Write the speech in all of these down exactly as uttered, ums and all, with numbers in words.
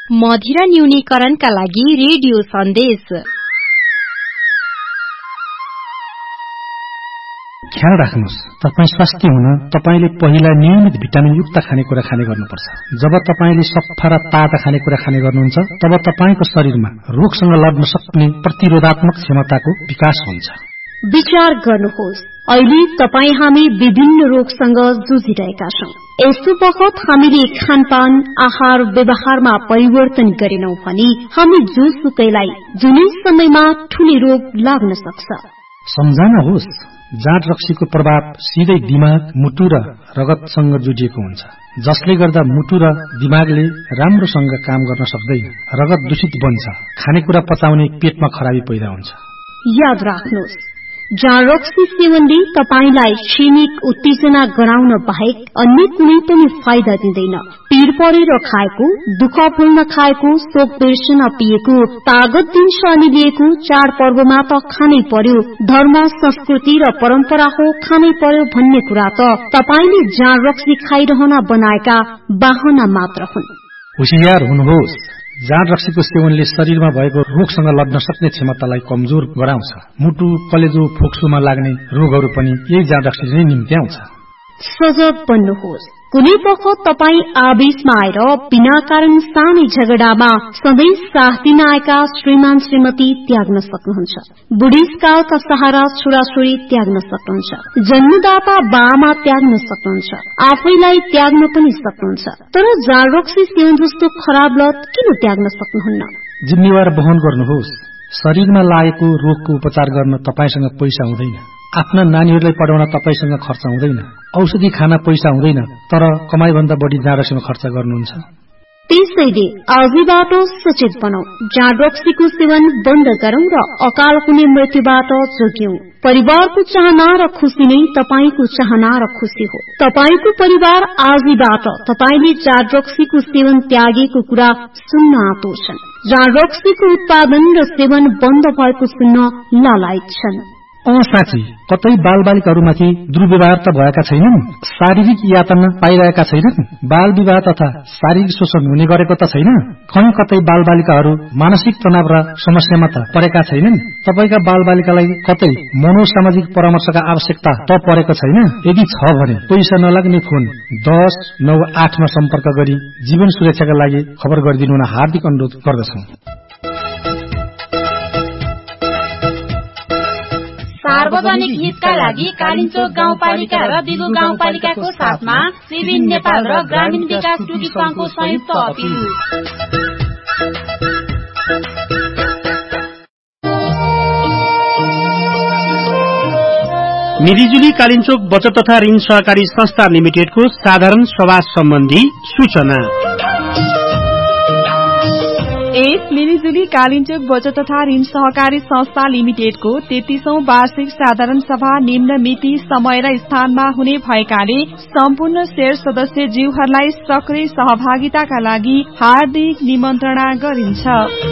मदिरा न्यूनीकरणका लागि रेडियो सन्देश। ख्याल राख्नुहोस्, तपाईँ स्वस्थ हुन तपाईले पहिला नियमित भिटामिन युक्त खानेकुरा खाने गर्नुपर्छ। जब तपाईले सफा र ताजा खानेकुरा खाने गर्नुहुन्छ तब तपाईको शरीरमा रोगसँग लड्न सक्ने प्रतिरोधात्मक क्षमताको विकास हुन्छ। विचार गर्नुहोस्, अहिले तपाई हामी विभिन्न रोगसँग जुझिरहेका छौं। यस्तो बखत हामीले खानपान आहार व्यवहारमा परिवर्तन गरेनौं भने हामी जोसुकैलाई जुनै समयमा ठूलो रोग लाग्न सक्छ। सम्झनुहोस्, जाँड रक्सीको प्रभाव सिधै दिमाग, मुटु र रगतसँग जोडिएको हुन्छ, जसले गर्दा मुटु र दिमागले राम्रोसँग काम गर्न सक्दैन। रगत दूषित बन्छ, खानेकुरा पचाउने पेटमा खराबी पैदा हुन्छ। याद राख्नुहोस्, जाँड रक्सी सेवनले तपाईलाई क्षणिक उत्तेजना गराउन बाहेक अन्य कुनै पनि फाइदा दिँदैन। पीर परेर खाएको, दुःख भुल्न खाएको, शोक बिर्सन पिएको, तागत दिन्छ अनि लिएको चाडपर्वमा त खानै पर्यो, धर्म संस्कृति र परम्परा हो खानै पर्यो भन्ने कुरा त तपाईले जाँड रक्सी खाइरहन बनाएका बाहना मात्र हुन्। होशियार हुनुहोस्, जाँड रक्सीको सेवनले शरीरमा भएको रोगसँग लड्न सक्ने क्षमतालाई कमजोर गराउँछ। मुटु, कलेजो, फोक्सोमा लाग्ने रोगहरू पनि यही जाँड रक्सीले नै निम्त्याउँछ। सजग बन्नुहोस्, कुनै बखत तपाई आवेशमा आएर बिना कारण सानै झगडामा सधैँ साथ दिन आएका श्रीमान श्रीमती त्याग्न सक्नुहुन्छ। बुढीसकालका सहारा छोराछोरी त्याग्न सक्नुहुन्छ। जन्मदाता बाआमा त्याग्न सक्नुहुन्छ। आफैलाई त्याग्न पनि सक्नुहुन्छ। तर जाँड रक्सी सेवन जस्तो खराब लत किन त्याग्न सक्नुहुन्न? जिम्मेवार वहन गर्नुहोस्। शरीरमा लागेको रोगको उपचार गर्न तपाईसँग पैसा हुँदैन। आफ्ना नानीहरूलाई पढाउन तपाईसँग खर्च हुँदैन। औषधि खान पैसा हुँदैन, तर कमाई भन्दा बढी जाँड रक्सीमा खर्च गर्नुहुन्छ। त्यसैले आजैबाट सचेत बनौं, जाँड रक्सीको सेवन बन्द गरौं र अकाल हुने मृत्युबाट जोग्यौं। परिवारको चाहना र खुशी नै तपाईको चाहना र खुशी हो। तपाईको परिवार आजैबाट तपाईले जाँड रक्सीको सेवन त्यागेको कुरा सुन्न आतुर छन्। जाँड रक्सीको उत्पादन र सेवन बन्द भएको सुन्न लालायत छन्। अँ साँच्ची, कतै बालबालिकाहरूमाथि दुर्व्यवहार त भएका छैनन्? शारीरिक यातना पाइरहेका छैनन्? बाल विवाह तथा शारीरिक शोषण हुने गरेको त छैन? कहीँ कतै बालबालिकाहरू मानसिक तनाव र समस्यामा त परेका छैनन्? तपाईका बालबालिकालाई कतै मनोसामाजिक परामर्शका आवश्यकता त परेको छैन? यदि छ भने पैसा नलाग्ने फोन दस नौ आठमा सम्पर्क गरी जीवन सुरक्षाका लागि खबर गरिदिनु हुन हार्दिक अनुरोध गर्दछौं। सार्वजनिक हितका लागि कालिन्चोक गाउँपालिका र दिगो गाउँपालिकाको साथमा सिभिन नेपाल र ग्रामीण विकास टुकी संघको संयुक्त अपिल। मिरिजुली कालिन्चोक बचत तथा ऋण सहकारी संस्था लिमिटेडको साधारण सभा सम्बन्धी सूचना। एक मिलिजुली कालिन्चोक बचत तथा ऋण सहकारी संस्था लिमिटेडको तेत्तीसौं वार्षिक साधारण सभा निम्न मिति, समय र स्थानमा हुने भएकाले सम्पूर्ण शेयर सदस्य जीवहरूलाई सक्रिय सहभागिताका लागि हार्दिक निमन्त्रणा गरिन्छ।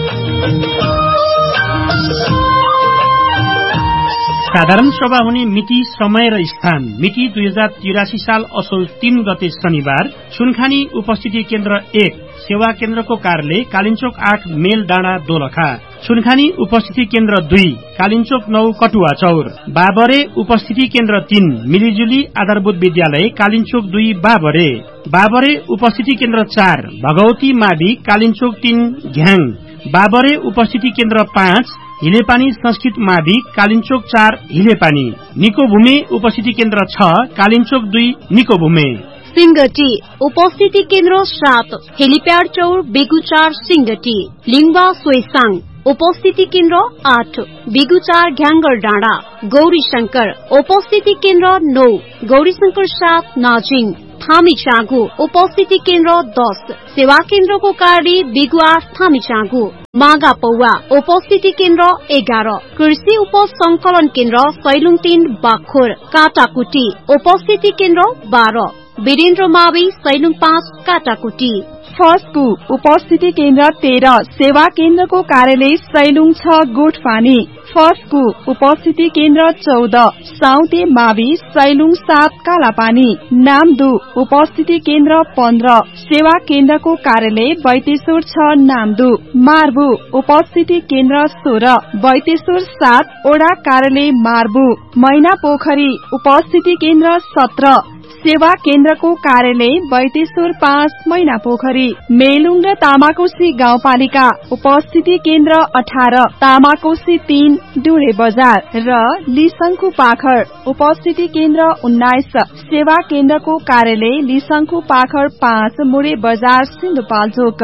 साधारण सभा हुने मिति, समय र स्थान। मिति दुई हजार तिरासी साल असोज तीन गते शनिबार, सुनखानी उपस्थिति केन्द्र एक, सेवा केन्द्रको कार्यालय कालिन्चोक आठ मेल डाँडा दोलखा। सुनखानी उपस्थिति केन्द्र दुई, कालिन्चोक नौ कटुवा चौर। बाबरे उपस्थिति केन्द्र तीन, मिलिजुली आधारभूत विद्यालय कालिन्चोक दुई बाबरे। बाबरे उपस्थिति केन्द्र चार, भगवती मावि कालिन्चोक तीन घ्याङ। बाबरे उपस्थिति केन्द्र पाँच, हिलेपानी संस्कृत मावि कालिन्चोक चार हिलेपानी। निकोभूमे उपस्थिति केन्द्र छ, कालिन्चोक दुई निकोभूमे। सिंगटी उपस्थिति केन्द्र सात, हेलिप्याड चौर बेगुचार सिंगटी। लिङ्बा सोइसाङ उपस्थिति केन्द्र आठ, बेगुचार घ्याङ्गर डाँडा। गौरी शंकर उपस्थिति केन्द्र नौ, गौरी शंकर सात नाजिङ। थामी चाँगु उपस्थिति केन्द्र दस, सेवा केन्द्रको कार्य बेगुआर थामी चाँगु। मागा पौवा उपस्थिति केन्द्र एघार, कृषि उप संकलन केन्द्र सैलुङ तीन बाखोर। काटाकुटी उपस्थिति केन्द्र बाह्र, वीरेन्द्र मावि सैलुङ पाँच काटाकुटी। फस्कु उपस्थिति केन्द्र तेह्र, सेवा केन्द्रको कार्यालय सैलुङ छ गोठपानी। फर्स्टको उपस्थिति केन्द्र चौध साउते मावि सैलुङ सात कालापानी। नामदू उपस्थिति केन्द्र पन्ध्र सेवा केन्द्रको कार्यालय बैतेश्वर छ नामदू। मार्बु उपस्थिति केन्द्र सोह्र बैतेश्वर सात ओडा कार्यालय मार्बु। मैना पोखरी उपस्थिति केन्द्र सत्र सेवा केन्द्रको कार्यालय बैतेश्वर पाँच मैना पोखरी। मेलुङ र तामाकोशी गाउँपालिका उपस्थिति केन्द्र अठार तामाकोशी तीन डुळे बजार र लिसंखु पाखर उपस्थिति केन्द्र उन्नाइस सेवा केन्द्रको कार्यालय लिसंखु पाखर पाँच मुडे बजार सिन्धुपाल्चोक।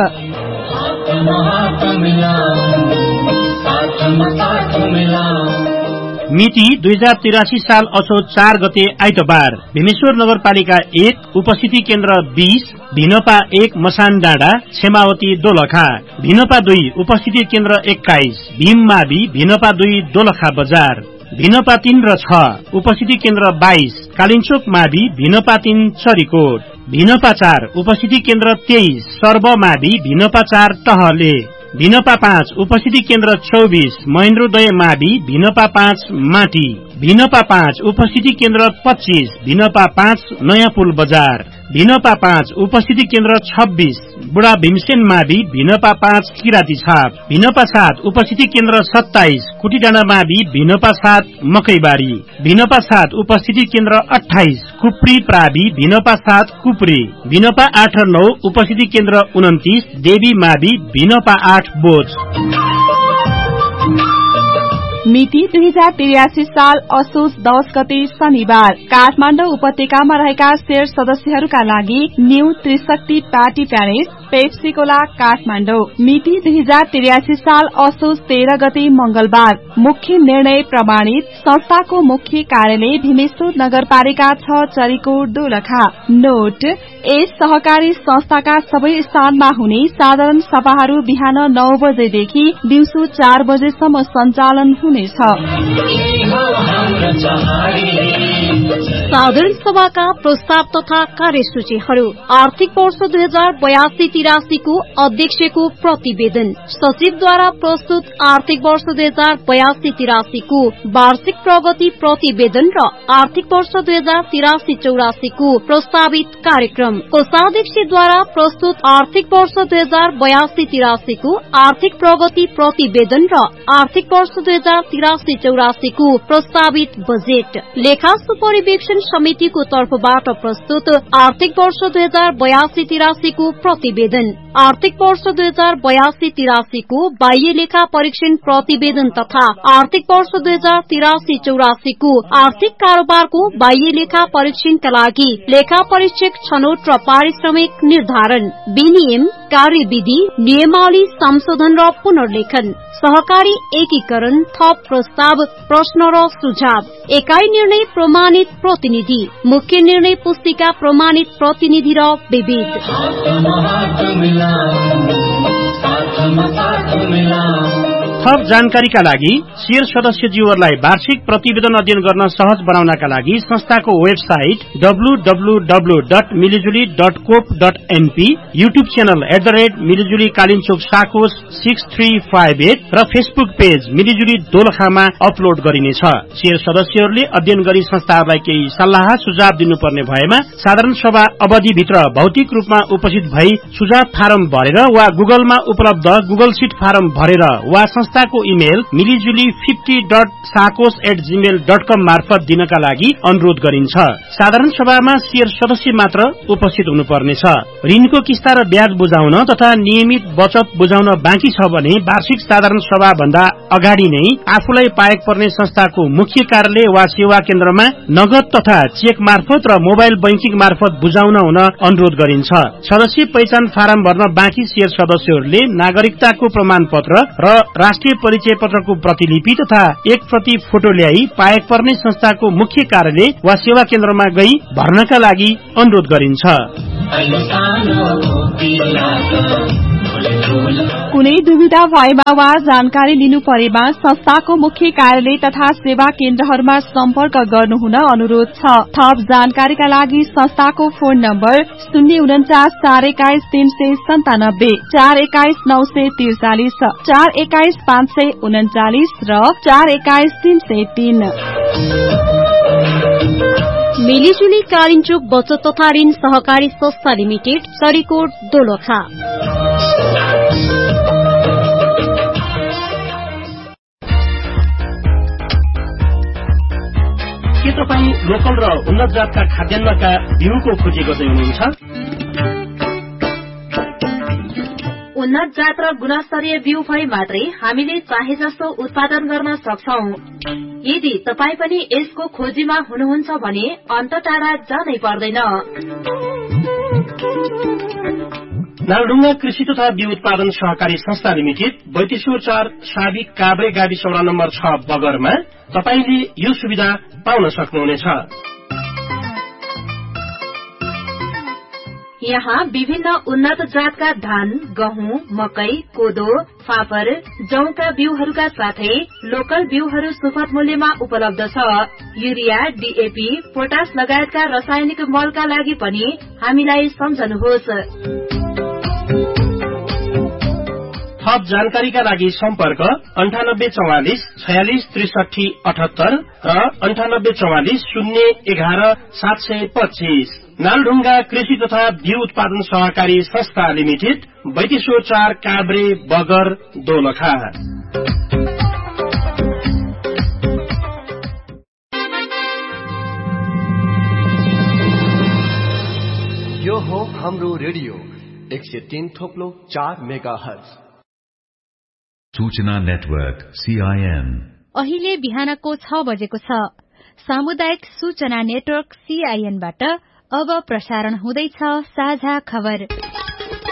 मिति दुई हजार तिरासी साल असोज चार गते आइतबार भीमेश्वर नगरपालिका एक उपस्थिति केन्द्र बीस भिनपा एक मसान डाँडा क्षेमावती दोलखा। भिनपा दुई उपस्थिति केन्द्र एक्काइस भीम मावि भिनपा दुई दोलखा बजार। भिनपा तीन र छ उपस्थिति केन्द्र बाइस कालिन्चोक मावि भिनपा तीन चरीकोट। भिनपा चार उपस्थिति केन्द्र तेइस सर्व मावि भिनपा चार टहले। भिनपा पाँच उपस्थिति केन्द्र चौबीस महेन्द्रोदय मावि भिनपा पाँच माटी। भिनपा पाँच उपस्थिति केन्द्र पच्चीस भिनपा पाँच नयाँ पुल बजार। भिनपा पाँच उपस्थिति केन्द्र छब्बीस बुढा भीमसेन मावि भिनपा पाँच किराती छाप। भिनपा सात उपस्थिति केन्द्र सत्ताइस कुटीडाँडा मावि भिनपा सात मकैबारी। भिनपा सात उपस्थिति केन्द्र अठाइस कुप्री प्रावि भिनपा सात कुप्री। भिनपा आठ र नौ उपस्थिति केन्द्र उन्तिस देवी मावि भिनपा आठ बोझ। मिति दुई हजार त्रियासी साल असोज दस गते शनिबार काठमाडौँ उपत्यकामा रहेका शेर सदस्यहरूका लागि न्यू त्रिशक्ति पार्टी प्यालेस पेप्सीकोला काठमाडौँ। मिति दुई हजार त्रियासी साल असोज तेह्र गते मंगलबार मुख्य निर्णय प्रमाणित संस्थाको मुख्य कार्यालय भीमेश्वर नगरपालिका छ चरीकोट दोलखा। नोट यस सहकारी संस्थाका सबै स्थानमा हुने साधारण सभाहरू बिहान नौ बजेदेखि दिउँसो चार बजेसम्म सञ्चालन हुनेछ। साधारण सभाका प्रस्ताव तथा कार्यसूचीहरू आर्थिक वर्ष दुई हजार बयासी तिरासीको अध्यक्षको प्रतिवेदन सचिवद्वारा प्रस्तुत आर्थिक वर्ष दुई हजार बयासी तिरासीको वार्षिक प्रगति प्रतिवेदन र आर्थिक वर्ष दुई हजार तिरासी चौरासीको प्रस्तावित कार्यक्रम कोषाध्यक्षद्वारा प्रस्तुत आर्थिक वर्ष दुई हजार बयासी तिरासीको आर्थिक प्रगति प्रतिवेदन र आर्थिक वर्ष दुई हजार तिरासी चौरासीको प्रस्तावित बजेट लेखा सुपरिवेक्षण समितिको तर्फबाट प्रस्तुत आर्थिक वर्ष दुई हजार बयासी तिरासीको प्रतिवेदन आर्थिक वर्ष दुई हजार बयासी तिरासीको बाह्य लेखा परीक्षण प्रतिवेदन तथा आर्थिक वर्ष दुई हजार तिरासी चौरासीको आर्थिक कारोबारको बाह्य लेखा परीक्षणका लागि लेखा परीक्षक छनौट र पारिश्रमिक निर्धारण विनियम कार्यविधि नियमावली संशोधन र पुनर्लेखन सहकारी एकीकरण थप प्रस्ताव प्रश्न र सुझाव एकाई निर्णय प्रमाणित प्रतिनिधि मुख्य निर्णय पुस्तिका प्रमाणित प्रतिनिधि र विविध। थप जानकारीका लागि शेयर सदस्यज्यूहरूलाई वार्षिक प्रतिवेदन अध्ययन गर्न सहज बनाउनका लागि संस्थाको website W W W dot मिलिजुली dot cope dot NP YouTube channel at the rate मिलिजुली Kalinchowk साकोस six three five at र फेसबुक पेज मिलिजुली दोलखामा अपलोड गरिनेछ। शेयर सदस्यहरूले अध्ययन गरी संस्थाहरूलाई केही सल्लाह सुझाव दिनुपर्ने भएमा साधारण सभा अवधिभित्र भौतिक रूपमा उपस्थित भई सुझाव फारम भरेर वा गुगलमा उपलब्ध गुगल सीट फारम भरेर वा संस्थाको email मिलिजुली fifty dot साकोस at Gmail dot कम मार्फत दिनका लागि अनुरोध गरिन्छ। साधारण सभामा शेयर सदस्य मात्र उपस्थित हुनुपर्नेछ। ऋणको किस्ता र ब्याज बुझाउन तथा नियमित बचत बुझाउन बाँकी छ भने वार्षिक साधारण सभा भन्दा अगाडि नै आफूलाई पाएक पर्ने संस्थाको मुख्य कार्यालय वा सेवा केन्द्रमा नगद तथा चेक मार्फत र मोबाइल बैंकिङ मार्फत बुझाउन हुन अनुरोध गरिन्छ। सदस्य पहिचान फारम भर्न बाँकी शेयर सदस्यहरूले नागरिकताको प्रमाण पत्र र राष्ट्रिय परिचय पत्रको प्रतिलिपि तथा एक प्रति फोटो ल्याई पाएक पर्ने संस्थाको मुख्य कार्यालय वा सेवा केन्द्रमा गई भर्नका लागि अनुरोध गरिन्छ। कुनै दुविधा भएमा वा जानकारी लिनु परेमा संस्थाको मुख्य कार्यालय तथा सेवा केन्द्रहरूमा सम्पर्क गर्नुहुन अनुरोध छ। थप जानकारीका लागि संस्थाको फोन नम्बर शून्य उन्चास चार एक्काइस तीन सय सन्तानब्बे चार एक्काइस नौ सय त्रिचालिस चार एक्काइस पाँच सय उन्चालिस र चार एक्काइस तीन सय तीन। मिलिजुली कालिन्चोक बचत तथा ऋण सहकारी संस्था लिमिटेड सरीकोट दोलखा। के तपाईँ लोकल र उन्नत जातका खाद्यान्नका बिउको खोजी गर्दै हुनुहुन्छ? उन्नत जात र गुणस्तरीय बिउ भए मात्रै हामीले चाहे जस्तो उत्पादन गर्न सक्छौं। यदि तपाई पनि यसको खोजीमा हुनुहुन्छ भने अन्त टाढा जानै पर्दैन। नालढुङ्गा कृषि तथा बिउ उत्पादन सहकारी संस्था लिमिटेड बैतेश्वर चार साबिक काभ्रे गाविस वडा नम्बर छ बगरमा तपाईले यो सुविधा पाउन सक्नुहुनेछ। यहाँ विभिन्न उन्नत जातका धान, गहुँ, मकै, कोदो, फापर, जौका बिउहरूका साथै लोकल बिउहरू सुपथ मूल्यमा उपलब्ध छ। युरिया, डीएपी, पोटास लगायतका रासायनिक मलका लागि पनि हामीलाई सम्झनुहोस्। थप जानकारीका लागि सम्पर्क अन्ठानब्बे चौवालिस छयालिस त्रिसठी अठहत्तर र अन्ठानब्बे चौवालिस शून्य एघार सात सय पच्चीस। नालढुङ्गा कृषि तथा बिउ उत्पादन सहकारी संस्था लिमिटेड बैतेश्वर चार काभ्रे बगर दोलखा। यो हो हाम्रो रेडियो एक सय तीन थोप्लो चार मेगा हर्ज। सूचना नेटवर्क सीआईएन अहिले बिहानको छ बजेको छ। सामुदायिक सूचना नेटवर्क सीआईएनबाट अब प्रसारण हुँदैछ साझा खबर।